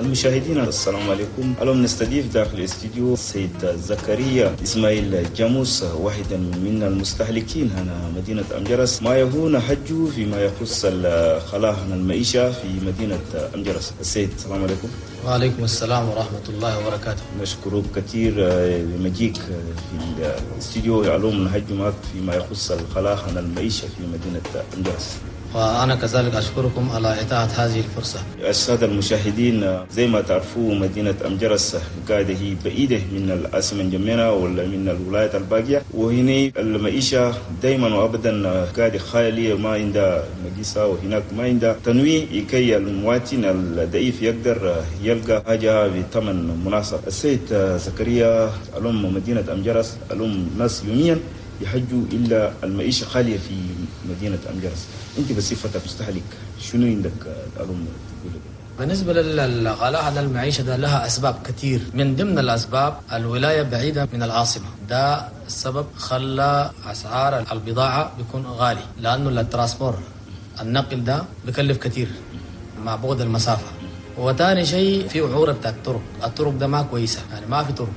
المشاهدين السلام عليكم. اليوم نستضيف داخل الاستديو السيد زكريا إسماعيل جاموس، واحدا من المستهلكين هنا مدينة أمجرس، ما يهون حجه فيما يخص خلاهن المعيشة في مدينة أمجرس. السيد السلام عليكم. وعليكم السلام ورحمة الله وبركاته. نشكرك كثير لمجيك في الاستديو يعلوم نحج معك فيما يخص الخلاهن المعيشة في مدينة أمجرس. وأنا كذلك أشكركم على إتاحة هذه الفرصة. السادة المشاهدين، زي ما تعرفوا مدينة أمجرس قاعدة هي بعيدة من العاصمة الجمينة ولا من الولايات الباقية، وهنا المعيشة دائما وأبدا قاعدة خالية، ما عندها مقيسة، وهناك ما عندها تنويه لكي المواطن الضعيف يقدر يلقى حاجة بثمن مناسب. السيد زكريا، علوم مدينة أمجرس علوم ناس يوميا يحجوا إلا المعيشة خالية في مدينة أمجرس. أنت بصفتك مستهلك شنو عندك الألوم تقول؟ بالنسبة للغلاء على المعيشة ده لها أسباب كثير. من ضمن الأسباب الولاية بعيدة من العاصمة، ده السبب خلى أسعار البضاعة بيكون غالي، لأنه الترانسبور النقل ده بكلف كثير مع بعد المسافة. وثاني شيء في وعورة بتاع الطرق ده ما كويسة، يعني ما في طرق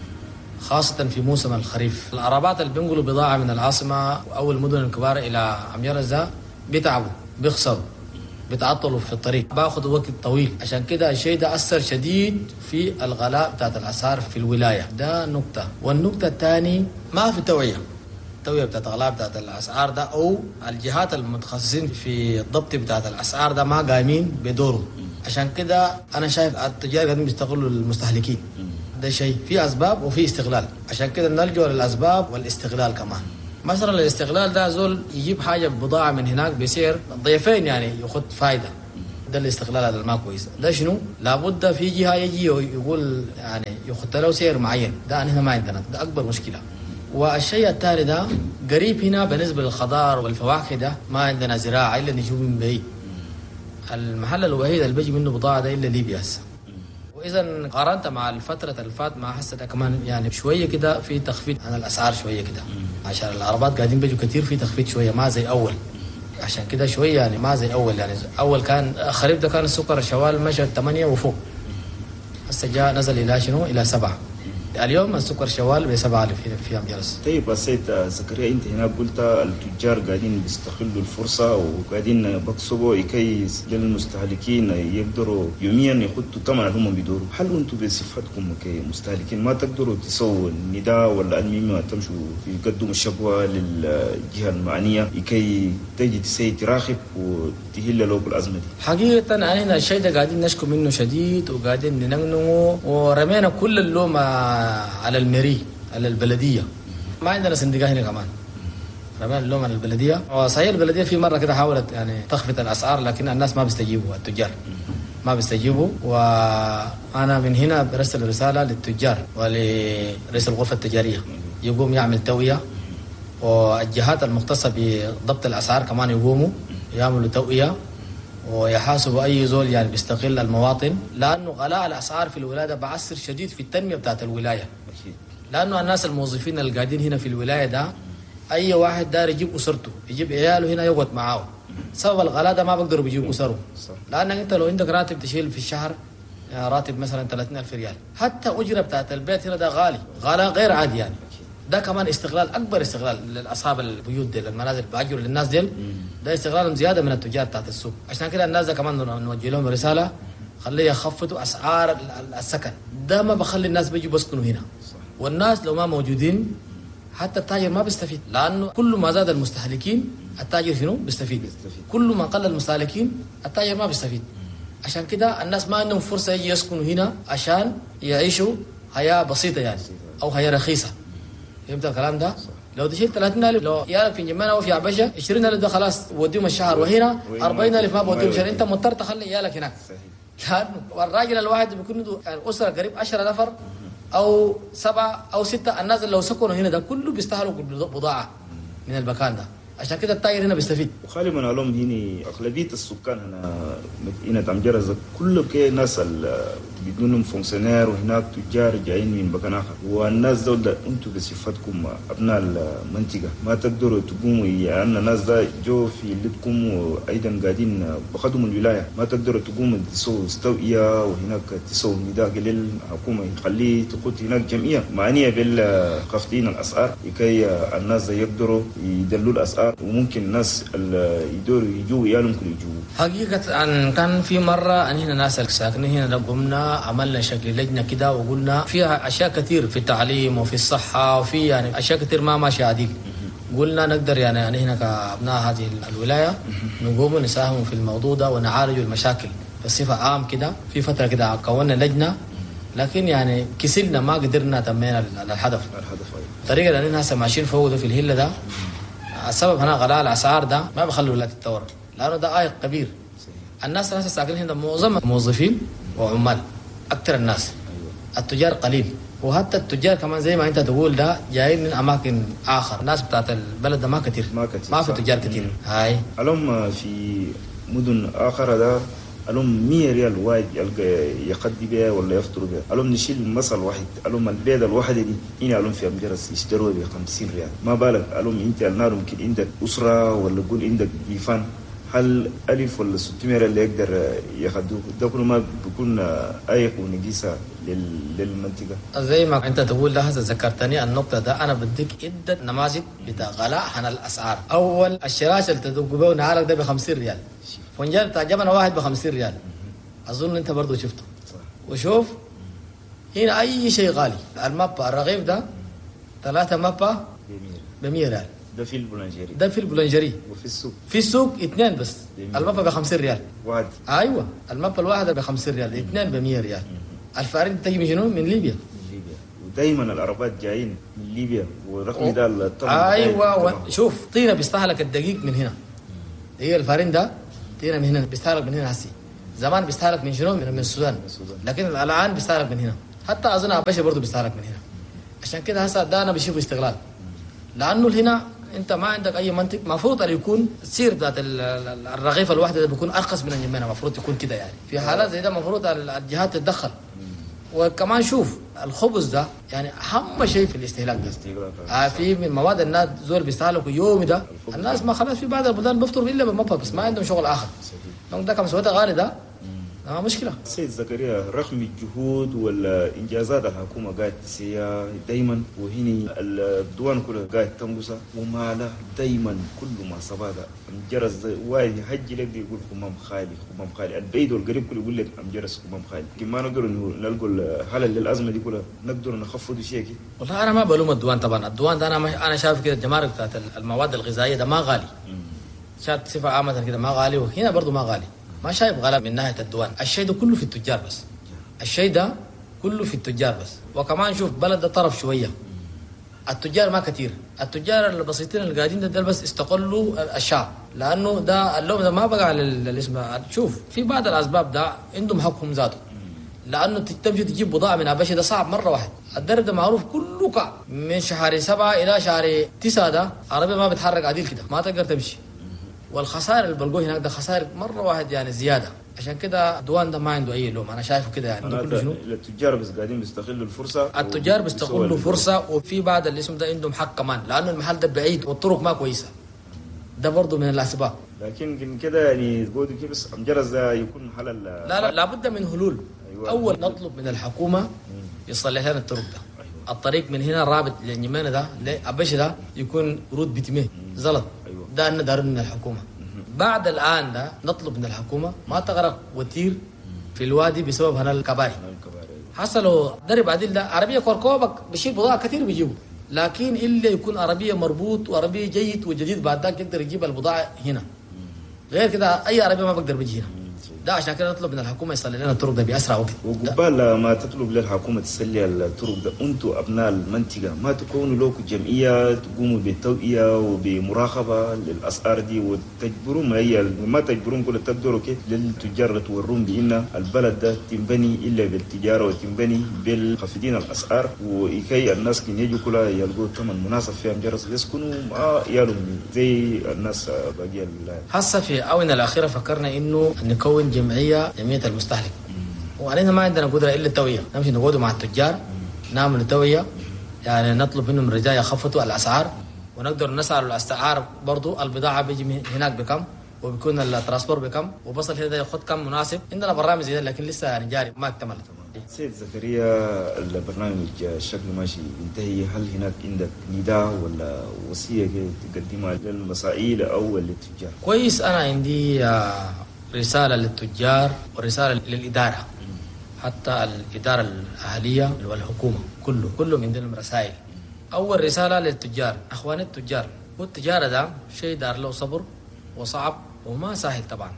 خاصة في موسم الخريف. العربات اللي بينقلوا بضاعة من العاصمة أو المدن الكبار إلى أمجرس ده بيتعبوا، بيخسروا، بيتعطلوا في الطريق، باخذوا وقت طويل. عشان كده الشيء ده أثر شديد في الغلاء بتاعت الأسعار في الولاية. ده نقطة. والنقطة الثانية ما في توعية بتاعت الغلاء بتاعت الأسعار ده، أو الجهات المتخصصين في الضبط بتاعت الأسعار ده ما قايمين بدورهم. عشان كده أنا شايف التجار قاعدين بيستغلوا المستهلكين. ده شيء في أسباب وفي استغلال، عشان كده نلجأ للأسباب والاستغلال كمان. مثلا الاستغلال ده زول يجيب حاجة بضاعة من هناك بسعر ضعفين، يعني ياخد فايدة. ده الاستغلال هذا ما كويس. ده شنو؟ لابد في جهة يجي يقول يعني ياخد له سعر معين. ده هنا ما عندنا، ده أكبر مشكلة. والشيء الثاني ده قريب هنا بالنسبة للخضار والفواكه ده ما عندنا زراعة إلا نجيب من بعيد. المحل الوحيد اللي بيجي منه بضاعة ده إلا ليبيا. وإذا قارنت مع الفترة اللي فات ما حسيت كمان يعني شوية كده في تخفيض عن الأسعار شوية كده، عشان العربات قاعدين بيجوا كتير في تخفيض شوية ما زي أول. عشان كده شوية يعني ما زي أول. يعني أول كان خريف ده كان السكر الشوال مشى 8 وفوق، هسه جاء نزل إلى شنو؟ إلى 7. اليوم السكر شوال ب7 في أمجرس. طيب السيد زكريا، انت هنا قلت التجار قاعدين بيستغلوا الفرصه وقاعدين بقصبوا لكي للمستهلكين يقدروا يوميا يخطوا ثمن اللي هم بيدوروا. هل انتم بصفتكم كمستهلكين ما تقدروا تسووا النداء ولا المهم تمشوا تقدموا الشكوى للجهه المعنيه لكي تجي تسي تراقب وتهل له الازمه دي؟ حقيقه انا الشيء ده قاعدين نشكو منه شديد، وقاعدين ننغنغه، ورمينا كل اللوم على المري، على البلدية. ما عندنا صندوق هنا كمان، رمينا اللوم على البلدية. وصحيح البلدية في مرة كده حاولت يعني تخفض الأسعار، لكن الناس ما بيستجيبوا، التجار ما بيستجيبوا. وأنا من هنا برسل رسالة للتجار ولرئيس الغرفة التجارية يقوم يعمل توعية، والجهات المختصة بضبط الأسعار كمان يقوموا يعملوا توعية ويحاسبوا أي زول يعني بيستغل المواطن، لأنه غلاء الأسعار في الولاية بعثر شديد في التنمية بتاعت الولاية. لأنه الناس الموظفين اللي قاعدين هنا في الولاية ده أي واحد دار يجيب أسرته، يجيب عياله هنا يقعد معاه. سبب الغلاء ده ما بقدروا بيجيبوا أسره، لأنك أنت لو عندك راتب تشيل في الشهر راتب مثلا 30,000 ريال، حتى أجرة بتاعت البيت هنا ده غلاء غير عادي يعني. ده كمان استغلال، أكبر استغلال لأصحاب البيوت دي، المنازل بأجروا للناس دي. ده استغلالهم زيادة من التجار بتاعت السوق. عشان كده الناس ده كمان نوجه لهم رسالة خليه يخفضوا أسعار السكن. ده ما بخلي الناس بيجوا بسكنوا هنا، والناس لو ما موجودين حتى التاجر ما بيستفيد، لأنه كل ما زاد المستهلكين التاجر شنو بيستفيد. كل ما قل المستهلكين التاجر ما بيستفيد. عشان كده الناس ما عندهم فرصة يجي يسكنوا هنا عشان يعيشوا حياة بسيطة يعني، أو حياة رخيصة. فهمت الكلام ده؟ لو تشيل 30,000 لو يالك في جمانة أو في عبشة 20,000 ده خلاص بوديهم الشهر، وهنا 40,000 ما بوديهم شهر. أنت مضطر تخلي يالك هناك. لأنه الراجل الواحد بيكون يعني أسرة قريب 10 نفر أو 7 أو 6. الناس اللي لو سكنوا هنا ده كله بيستهلكوا بضاعة من المكان ده. عشان كده التاجر هنا بيستفيد. وغالبا علوم هنا اغلبيه السكان هنا تمجرز كله كي ناس بدونهم فونكسيونير وهناك تجار جايين من مكان اخر، والناس دول انتم بصفتكم ابناء المنطقه ما تقدروا تقوموا يعني الناس ده جو في لدكم وايضا قاعدين بخدموا الولايه، ما تقدروا تقوموا تسووا استوئيه وهناك تسووا نداء للحكومه يخليه تقود هناك جمعيه معنيه بالخفضين الاسعار لكي الناس يقدروا يدلوا الاسعار وممكن الناس يدوروا يجوا عيالهم كل يجوا. حقيقه أن كان في مره ان هنا ناس ساكنين هنا قمنا عملنا شكل لجنه كده وقلنا فيها اشياء كثير في التعليم وفي الصحه وفي يعني اشياء كثير ما ماشيه عديل. قلنا نقدر يعني هنا كابناء هذه الولايه نقوم نساهم في الموضوع ده ونعالج المشاكل بصفه عام كده. في فتره كده كونا لجنه لكن يعني كسلنا ما قدرنا تمينا الهدف. الطريقه اللي هسه ماشيين فوق ده في الهله ده السبب هنا غلاء الاسعار ده ما بخلي الولايه تتطور لانه ده عائق كبير. الناس الساكنين هنا معظم موظفين وعمال اكثر الناس. التجار قليل وحتى التجار كمان زي ما انت تقول ده جايين من اماكن اخر. الناس بتاعت البلد ده ما كثير ما في تجار كثير. هاي الهم في مدن اخرى ده الهم 100 ريال واحد يقضي بها ولا يفطر بها. الهم نشيل مثل واحد الهم البيضه الواحده دي هنا الهم في امجرس يشتروها ب 50 ريال. ما بالك الهم انت النار ممكن عندك اسره ولا قول عندك ضيفان هل ألف ولا 600 اللي يقدر ياخذوه ده كله ما بيكون أيق ونقيسة للمنطقة. زي ما أنت تقول ده هذا ذكرتني النقطة ده أنا بديك عدة نماذج بتاع غلاء عن الأسعار. أول الشراش اللي تدق به نهارك ده ب 50 ريال. فنجان بتاع جبن واحد ب 50 ريال. أظن أنت برضو شفته. وشوف هنا أي شيء غالي. المابا الرغيف ده 3 مابا ب 100 ريال. ده في البولنجري. ده في البولنجري. وفي السوق. في السوق 2 بس. المابا ب 50 ريال. واحد. ايوه المابا الواحده ب 50 ريال، 2 ب 100 ريال. الفارين تجي من شنو؟ من ليبيا. ودايما العربات جايين من ليبيا ورقم ده الطبع. ايوه شوف طينه بيستهلك الدقيق من هنا. هي الفارين ده طينه من هنا بيستهلك من هنا هسي. زمان بيستهلك من شنو؟ من السودان. لكن الان بيستهلك من هنا. حتى اظن البشر برضه بيستهلك من هنا. عشان كده هسه ده انا بشوفه استغلال. لانه هنا انت ما عندك اي منطق. المفروض ان يكون السير بتاعت الرغيف الواحده ده بيكون ارخص من الجمانه. المفروض تكون كده يعني. في حالات زي ده المفروض الجهات تتدخل. وكمان شوف الخبز ده يعني اهم شيء في الاستهلاك ده. في من مواد الناس زول بيستهلكوا يومي ده. الناس ما خلاص في بعض البلدان بيفطروا الا بالمطبخ بس ما عندهم شغل اخر. دونك ده كم سويته غالي ده مشكلة. سيد زكريا رغم الجهود والإنجازات الحكومة قاعد تسيا دايما وهنا الدوان كلها قاعد تنقصها وما له دايما كل ما صبادا أمجرس واحد يحجي لك يقول خمام خالي البعيد والقريب كله يقول لك أمجرس خمام خالي. ما نقدر نلقوا الحل للأزمة دي كلها نقدر نخفض شيء كده. والله أنا ما بلوم الدوان طبعا. الدوان ده أنا شايف كده الجمارك بتاعت المواد الغذائية ده ما غالي. شات صفة عامة كده ما غالي وهنا برضو ما غالي. ما شايف غلاء من ناحية الدوان. الشيء ده كله في التجار بس. الشيء ده كله في التجار بس. وكمان شوف بلد ده طرف شوية. التجار ما كتير. التجار البسيطين اللي قاعدين ده بس استقلوا الشعب. لأنه ده اللوم ده ما بقى على الاسم. شوف في بعض الأسباب ده عندهم حقهم ذاته. لأنه تمشي تجيب بضاعة من أباشي ده صعب مرة واحد. الدرب ده معروف كله كعب. من شهر 7 إلى شهر 9 ده عربية ما بتحرك عديل كده. ما تقدر تمشي. والخسائر اللي بلقوه هناك ده خسائر مره واحد يعني زياده. عشان كده الدوان ده ما عنده اي لوم. انا شايفه كده يعني. التجار بس قاعدين بيستغلوا الفرصه. التجار بيستغلوا فرصه وفي بعض الاسم ده عندهم حق كمان لانه المحل ده بعيد والطرق ما كويسه. ده برضه من الاسباب. لكن كده يعني تقولوا كيف بس امجرس ده يكون حل لا لابد من حلول. أيوة. اول نطلب من الحكومه يصلح لنا الطرق ده. أيوة. الطريق من هنا رابط للنجمانه ده لابشي ده يكون رود بتمه زلط. أيوة. ده أنا دار من الحكومة. بعد الآن ده نطلب من الحكومة ما تغرق وتير في الوادي بسبب هنا الكباري. حصلوا درب عديل ده عربية كوركوبك بشيل بضاعة كثير بيجيبوا. لكن إلا يكون عربية مربوط وعربية جيد وجديد بعد ذاك يقدر يجيب البضاعة هنا. غير كده أي عربية ما بقدر بيجي هنا. ده عشان كده نطلب من الحكومه يصلي لنا الطرق ده باسرع وقت. وقبل ما تطلب للحكومه تسلي الطرق ده، انتم ابناء المنطقه ما تكونوا لكم جمعيه تقوموا بالتوعيه وبمراقبه للاسعار دي وتجبرون ما تجبرون كل تقدروا كيف للتجار تورون بان البلد ده تنبني الا بالتجاره وتنبني بالخفضين الاسعار، وكي الناس كن يجوا كلها يلقوا ثمن مناسب في أمجرس يسكنوا مع يالهم زي الناس باقي الولايات. هسه في اونه الاخيره فكرنا انه نكون جمعيه المستهلك، وعلينا ما عندنا قدره الا التوعيه، نمشي نقعد مع التجار نعمل توعيه، يعني نطلب منهم رجال يخفضوا الاسعار، ونقدر نسعر الاسعار برضو البضاعه بيجي هناك بكم وبيكون الترانسبور بكم وبصل هنا ياخذ كم مناسب. عندنا برامج زي لكن لسه يعني جاري ما اكتملت. سيد زكريا، البرنامج شكله ماشي ينتهي، هل هناك عندك نداء ولا وصيه تقدمها للمسائل او للتجار؟ كويس، انا عندي رساله للتجار ورساله للاداره، حتى الاداره الاهليه والحكومه كله من ضمن رسائل. اول رساله للتجار، اخواني التجار، والتجاره ده شيء دار له صبر وصعب وما سهل طبعا،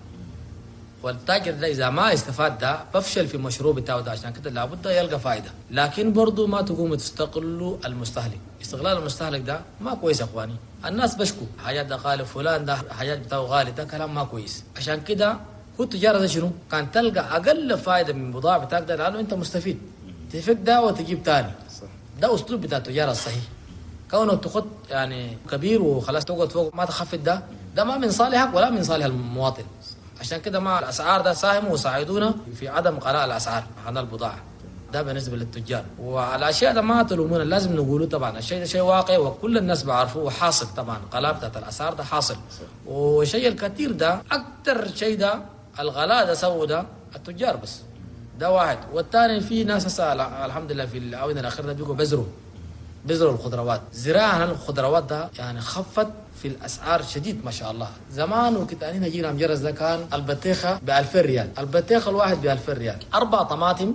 والتاجر ده اذا ما استفاد ده بفشل في مشروع بتاعه ده، عشان كده لابد يلقى فائده. لكن برضو ما تقوموا تستقلوا المستهلك، استغلال المستهلك ده ما كويس يا اخواني. الناس بشكوا حاجات ده غالي، فلان ده حاجات بتاعه غالي، ده كلام ما كويس. عشان كده هو التجاره ده شنو؟ كان تلقى اقل فائده من بضاعه بتاعك ده لانه انت مستفيد، تفك ده وتجيب تاني. ده اسلوب بتاع التجاره الصحيح. كونه تاخذ يعني كبير وخلاص تقعد فوق ما تخفض ده ما من صالحك ولا من صالح المواطن. عشان كده مع الاسعار ده ساهموا وساعدونا في عدم غلاء الاسعار عن البضاعه. ده بالنسبه للتجار. والاشياء ده ما تلومونا، لازم نقوله طبعا، الشيء ده شيء واقع وكل الناس بيعرفوه وحاصل طبعا، غلاء بتاعت الاسعار ده حاصل. والشيء الكثير ده اكثر شيء ده الغلاء ده سووا ده التجار بس. ده واحد. والثاني في ناس هسه الحمد لله في الاونه الاخيره ده بيقوا بذروا الخضروات. زراعه الخضروات ده يعني خفت في الاسعار شديد ما شاء الله. زمان وقت اننا جينا أمجرس ده كان البطيخه ب 2000 ريال، البطيخه الواحد ب 2000 ريال، 4 طماطم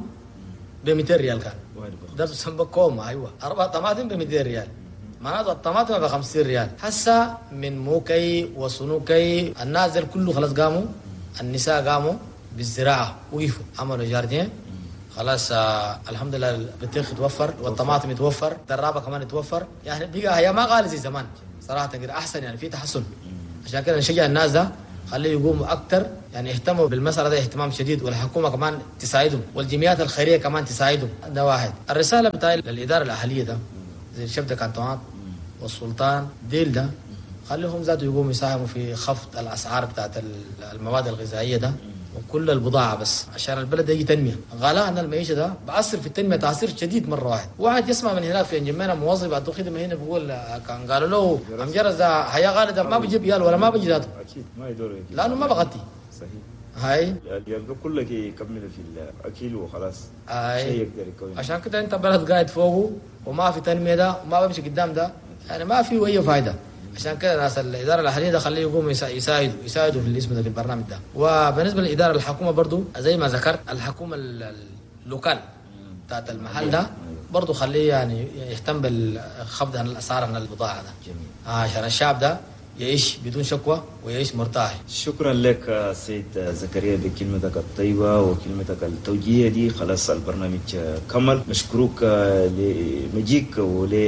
ب 200 ريال كان. ده بسمى كوما. ايوه 4 طماطم ب 200 ريال، معناته الطماطم ب 50 ريال. هسه من موكي وصنوكي النازل كله خلاص قاموا، النساء قاموا بالزراعه، وقفوا عملوا جاردين خلاص. الحمد لله البطيخ يتوفر والطماطم يتوفر، الدرابه كمان يتوفر، يعني بقى هي ما غالي زي زمان صراحه، احسن يعني في تحسن. عشان كده نشجع الناس ده خليه يقوموا اكثر، يعني يهتموا بالمساله ده اهتمام شديد، والحكومه كمان تساعدهم والجمعيات الخيريه كمان تساعدهم. ده واحد. الرساله بتاعي للاداره الاهليه ده زي الشبده كانتونات والسلطان ديل ده، خليهم ذاته يقوموا يساهموا في خفض الاسعار بتاعت المواد الغذائيه ده وكل البضاعه، بس عشان البلد يجي تنميه. غلاء المعيشه ده بأثر في التنميه تاثير شديد مره واحد يسمع من هناك في انجمينا موظف عنده خدمه هنا بيقول كان قالوا له أمجرس ده حياه غالي ده ما بيجيب ريال ولا ما بيجي ذاته، اكيد ما يدور لانه ما بغطي. صحيح. هاي يلقى كله يكمل في الاكل وخلاص. شيء يقدر يكون. عشان كده انت بلد قاعد فوقه وما في تنميه ده وما بيمشي قدام ده، يعني ما في اي فائده. عشان كده ناس الاداره الاهليه ده خليه يقوموا يساعدوا في الاسم ده في البرنامج ده. وبالنسبه للاداره الحكومه برضو زي ما ذكرت، الحكومه اللوكال بتاعت المحل ده برضو خليه يعني يهتم بالخفض عن الاسعار عن البضاعه ده. جميل. عشان الشعب ده يعيش بدون شكوى ويعيش مرتاح. شكرا لك سيد زكريا بكلمتك الطيبة وكلمتك التوجيهية دي. خلاص البرنامج كمل. نشكرك لمجيك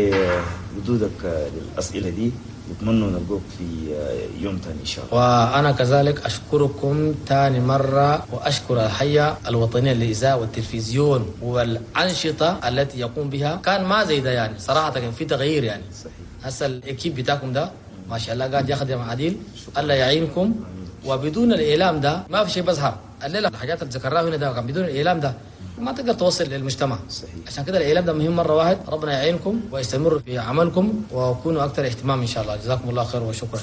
ولوجودك للأسئلة دي، نتمنى نلقوك في يوم تاني إن شاء الله. وأنا كذلك أشكركم تاني مرة، وأشكر الحية الوطنية للإذاعة والتلفزيون والأنشطة التي يقوم بها. كان ما زي ده يعني صراحة، كان في تغيير يعني. صحيح. هسه الإكيب بتاعكم ده ما شاء الله قاعد يخدم عديل، الله يعينكم. وبدون الإعلام ده ما في شيء بظهر. الليلة الحاجات اللي ذكرناها هنا ده كان بدون الإعلام ده ما تقدر توصل للمجتمع. صحيح. عشان كده الإعلام ده مهم مرة واحد. ربنا يعينكم ويستمر في عملكم وكونوا أكثر اهتمام إن شاء الله. جزاكم الله خير وشكرا.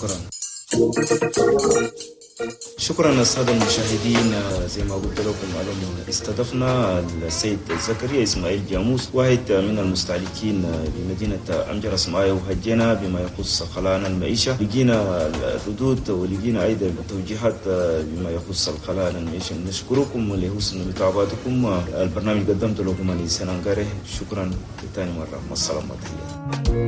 شكرا السادة المشاهدين. زي ما قلت لكم استضفنا السيد زكريا إسماعيل جاموس، واحد من المستهلكين بمدينة أمجرس معايا، وهجينا بما يخص خلاء المعيشة. لقينا الردود ولقينا أيضا توجيهات بما يخص الخلاء المعيشة. نشكركم لحسن متابعتكم. البرنامج قدمت لكم أنا سنان قاره. شكرا لثاني مرة. مع السلامة.